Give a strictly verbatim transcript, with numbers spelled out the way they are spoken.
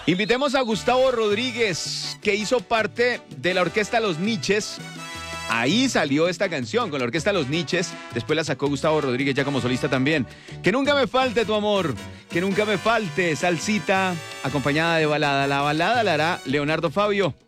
Invitemos a Gustavo Rodríguez, que hizo parte de la orquesta Los Niches. Ahí salió esta canción con la orquesta Los Niches. Después la sacó Gustavo Rodríguez ya como solista también. Que nunca me falte tu amor, que nunca me falte salsita acompañada de balada. La balada la hará Leonardo Fabio.